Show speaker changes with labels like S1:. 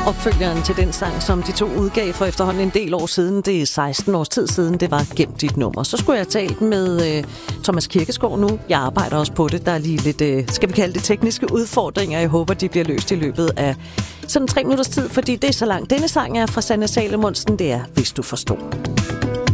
S1: Opfølgeren til den sang, som de to udgav for efterhånden en del år siden, det er 16 års tid siden, det var Gem dit nummer. Så skulle jeg tale med Thomas Kirkeskov nu. Jeg arbejder også på det. Der er lige lidt, skal vi kalde det, tekniske udfordringer. Jeg håber, de bliver løst i løbet af sådan 3 minutters tid, fordi det er så langt. Denne sang er fra Sanne Salomonsen, det er Hvis du forstår.